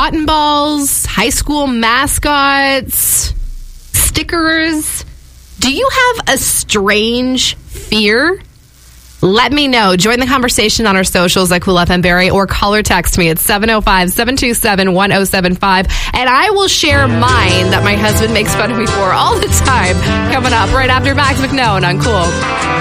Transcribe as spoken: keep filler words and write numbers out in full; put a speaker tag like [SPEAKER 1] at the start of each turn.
[SPEAKER 1] cotton balls, high school mascots, stickers. Do you have a strange fear? Let me know. Join the conversation on our socials at Cool F M Barrie or call or text me at seven oh five, seven two seven, one oh seven five. And I will share mine that my husband makes fun of me for all the time coming up right after Max McKnone on Cool.